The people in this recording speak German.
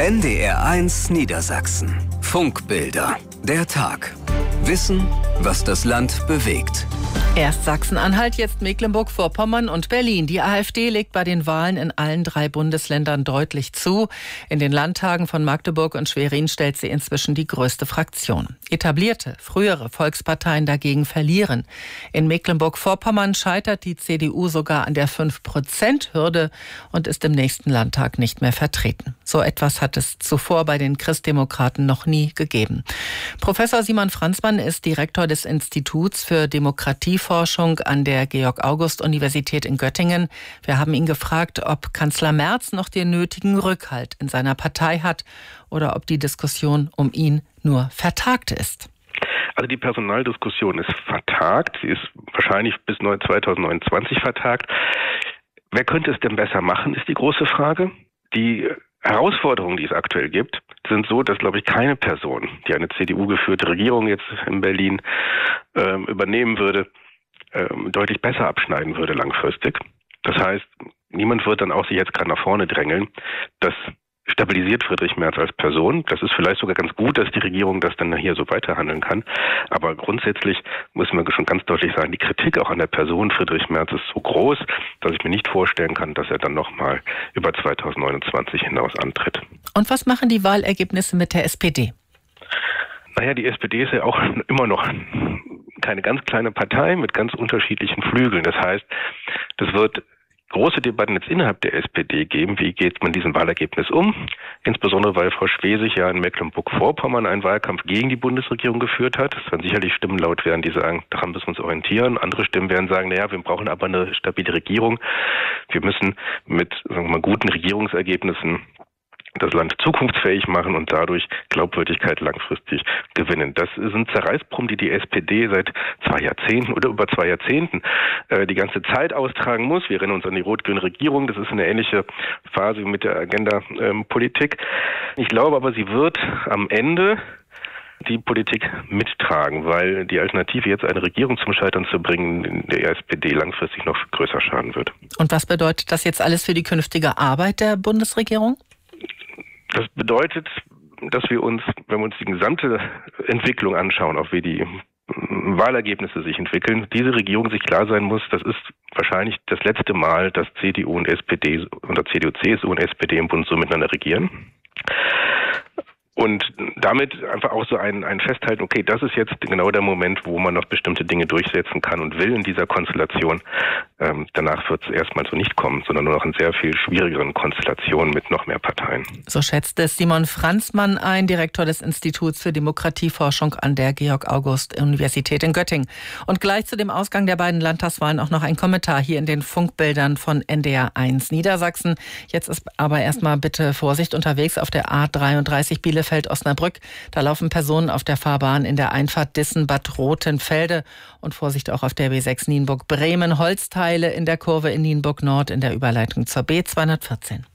NDR1 Niedersachsen. Funkbilder. Der Tag. Wissen, was das Land bewegt. Erst Sachsen-Anhalt, jetzt Mecklenburg-Vorpommern und Berlin. Die AfD legt bei den Wahlen in allen 3 Bundesländern deutlich zu. In den Landtagen von Magdeburg und Schwerin stellt sie inzwischen die größte Fraktion. Etablierte, frühere Volksparteien dagegen verlieren. In Mecklenburg-Vorpommern scheitert die CDU sogar an der 5%-Hürde und ist im nächsten Landtag nicht mehr vertreten. So etwas hat es zuvor bei den Christdemokraten noch nie gegeben. Professor Simon Franzmann ist Direktor des Instituts für Demokratieforschung an der Georg-August-Universität in Göttingen. Wir haben ihn gefragt, ob Kanzler Merz noch den nötigen Rückhalt in seiner Partei hat oder ob die Diskussion um ihn nur vertagt ist. Also die Personaldiskussion ist vertagt. Sie ist wahrscheinlich bis 2029 vertagt. Wer könnte es denn besser machen, ist die große Frage. Die Herausforderungen, die es aktuell gibt, sind so, dass, glaube ich, keine Person, die eine CDU-geführte Regierung jetzt in Berlin übernehmen würde, deutlich besser abschneiden würde langfristig. Das heißt, niemand wird dann auch sich jetzt gerade nach vorne drängeln. Das stabilisiert Friedrich Merz als Person. Das ist vielleicht sogar ganz gut, dass die Regierung das dann hier so weiterhandeln kann. Aber grundsätzlich müssen wir schon ganz deutlich sagen, die Kritik auch an der Person Friedrich Merz ist so groß, dass ich mir nicht vorstellen kann, dass er dann nochmal über 2029 hinaus antritt. Und was machen die Wahlergebnisse mit der SPD? Naja, die SPD ist ja auch immer noch keine ganz kleine Partei mit ganz unterschiedlichen Flügeln. Das heißt, das wird große Debatten jetzt innerhalb der SPD geben. Wie geht man diesem Wahlergebnis um? Insbesondere, weil Frau Schwesig ja in Mecklenburg-Vorpommern einen Wahlkampf gegen die Bundesregierung geführt hat. Es werden sicherlich Stimmen laut werden, die sagen, daran müssen wir uns orientieren. Andere Stimmen werden sagen, naja, wir brauchen aber eine stabile Regierung. Wir müssen mit, sagen wir mal, guten Regierungsergebnissen das Land zukunftsfähig machen und dadurch Glaubwürdigkeit langfristig gewinnen. Das sind Zerreißproben, die SPD seit 2 Jahrzehnten oder über 2 Jahrzehnten die ganze Zeit austragen muss. Wir erinnern uns an die rot-grüne Regierung. Das ist eine ähnliche Phase mit der Agenda-Politik. Ich glaube aber, sie wird am Ende die Politik mittragen, weil die Alternative, jetzt eine Regierung zum Scheitern zu bringen, der SPD langfristig noch größer schaden wird. Und was bedeutet das jetzt alles für die künftige Arbeit der Bundesregierung? Das bedeutet, dass wir uns, wenn wir uns die gesamte Entwicklung anschauen, auch wie die Wahlergebnisse sich entwickeln, diese Regierung sich klar sein muss, das ist wahrscheinlich das letzte Mal, dass CDU und SPD oder CDU, CSU und SPD im Bund so miteinander regieren. Und damit einfach auch so ein Festhalten, okay, das ist jetzt genau der Moment, wo man noch bestimmte Dinge durchsetzen kann und will in dieser Konstellation. Danach wird es erstmal so nicht kommen, sondern nur noch in sehr viel schwierigeren Konstellationen mit noch mehr Parteien. So schätzt es Simon Franzmann ein, Direktor des Instituts für Demokratieforschung an der Georg-August-Universität in Göttingen. Und gleich zu dem Ausgang der beiden Landtagswahlen auch noch ein Kommentar hier in den Funkbildern von NDR1 Niedersachsen. Jetzt ist aber erstmal bitte Vorsicht unterwegs auf der A33 Bielefeld-Osnabrück. Da laufen Personen auf der Fahrbahn in der Einfahrt Dissen-Bad Rothenfelde. Und Vorsicht auch auf der B6 Nienburg-Bremen. Holzteile in der Kurve in Nienburg Nord in der Überleitung zur B214.